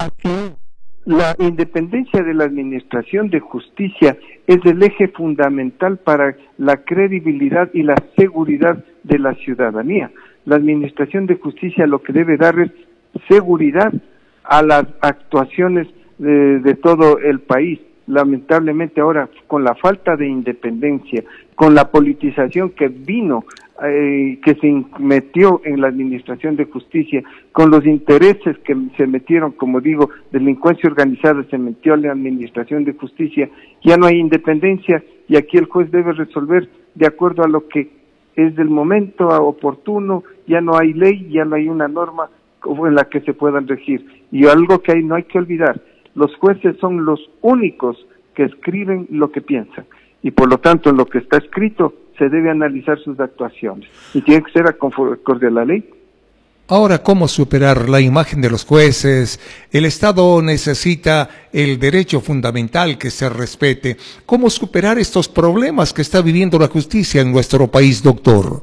La independencia de la administración de justicia es el eje fundamental para la credibilidad y la seguridad de la ciudadanía. La administración de justicia lo que debe dar es seguridad a las actuaciones de todo el país. Lamentablemente ahora, con la falta de independencia, con la politización que vino, que se metió en la administración de justicia, con los intereses que se metieron, como digo, delincuencia organizada se metió en la administración de justicia, ya no hay independencia y aquí el juez debe resolver de acuerdo a lo que es del momento oportuno, ya no hay ley, ya no hay una norma en la que se puedan regir. Y algo que no hay que olvidar, los jueces son los únicos que escriben lo que piensan y por lo tanto en lo que está escrito se debe analizar sus actuaciones y tiene que ser acorde a la ley. Ahora, ¿cómo superar la imagen de los jueces? El Estado necesita el derecho fundamental que se respete. ¿Cómo superar estos problemas que está viviendo la justicia en nuestro país, doctor?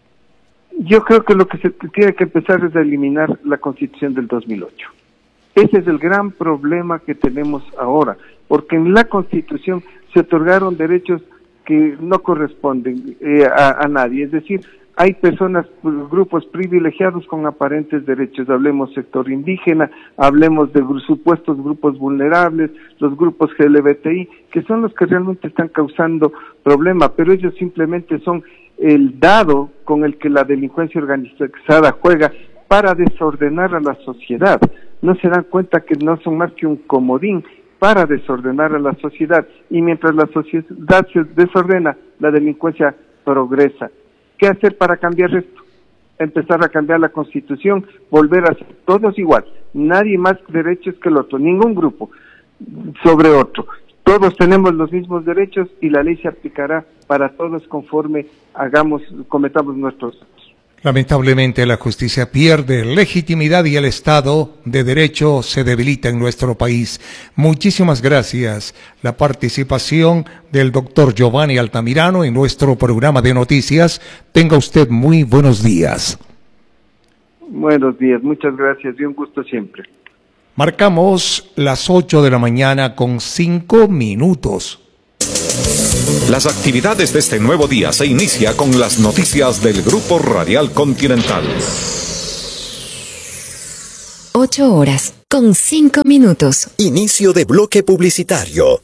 Yo creo que lo que se tiene que empezar es a eliminar la Constitución del 2008. Ese es el gran problema que tenemos ahora, porque en la Constitución se otorgaron derechos que no corresponden a nadie, es decir, hay personas, grupos privilegiados con aparentes derechos, hablemos sector indígena, hablemos de supuestos grupos vulnerables, los grupos LGBTI, que son los que realmente están causando problemas, pero ellos simplemente son el dado con el que la delincuencia organizada juega para desordenar a la sociedad. No se dan cuenta que no son más que un comodín para desordenar a la sociedad, y mientras la sociedad se desordena, la delincuencia progresa. ¿Qué hacer para cambiar esto? Empezar a cambiar la Constitución, volver a ser todos igual, nadie más derechos que el otro, ningún grupo sobre otro. Todos tenemos los mismos derechos y la ley se aplicará para todos conforme cometamos nuestros actos. Lamentablemente la justicia pierde legitimidad y el Estado de Derecho se debilita en nuestro país. Muchísimas gracias. La participación del doctor Giovanni Altamirano en nuestro programa de noticias. Tenga usted muy buenos días. Buenos días, muchas gracias y un gusto siempre. Marcamos las 8 de la mañana con 5 minutos. Las actividades de este nuevo día se inicia con las noticias del Grupo Radial Continental. 8 horas con 5 minutos. Inicio de bloque publicitario.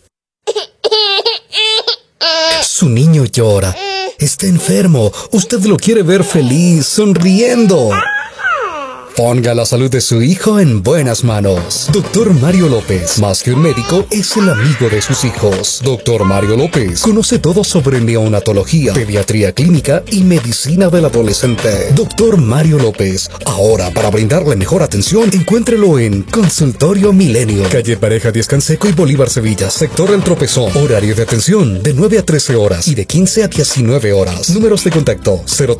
Su niño llora. Está enfermo. Usted lo quiere ver feliz, sonriendo. Ponga la salud de su hijo en buenas manos. Doctor Mario López, más que un médico, es el amigo de sus hijos. Doctor Mario López conoce todo sobre neonatología, pediatría clínica y medicina del adolescente. Doctor Mario López, ahora para brindarle mejor atención, encuéntrelo en Consultorio Milenio, calle Pareja Díaz Canseco y Bolívar Sevilla, sector El Tropezón. Horario de atención de 9 a 13 horas y de 15 a 19 horas. Números de contacto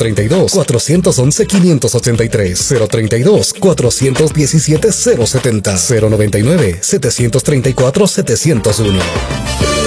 032-411-583, 032-417-070, 099-734-701.